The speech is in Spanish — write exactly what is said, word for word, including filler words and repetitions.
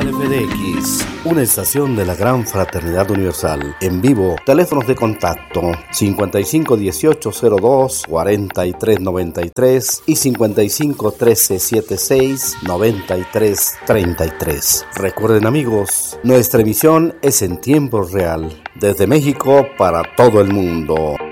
Mundial F D X, una estación de la Gran Fraternidad Universal. En vivo, teléfonos de contacto cincuenta y cinco dieciocho cero dos cuarenta y tres noventa y tres y cincuenta y cinco trece setenta y seis noventa y tres treinta y tres. Recuerden, amigos, nuestra emisión es en tiempo real, desde México para todo el mundo.